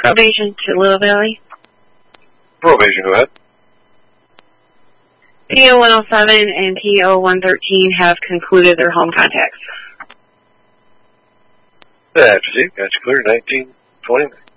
Probation to Little Valley. Probation, go ahead. PO 107 and PO 113 have concluded their home contacts. That's it. That's clear. 1920.